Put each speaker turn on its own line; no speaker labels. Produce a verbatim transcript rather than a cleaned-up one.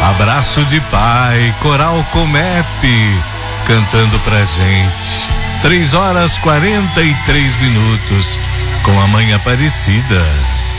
Abraço de Pai, Coral Comep, cantando pra gente. Três horas quarenta e três minutos, com a Mãe Aparecida.